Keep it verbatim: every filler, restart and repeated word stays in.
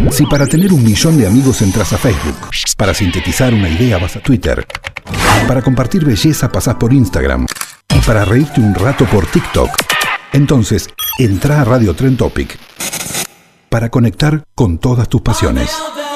Si para tener un millón de amigos entras a Facebook, para sintetizar una idea vas a Twitter, para compartir belleza pasás por Instagram y para reírte un rato por TikTok, entonces entra a Radio Trend Topic para conectar con todas tus pasiones.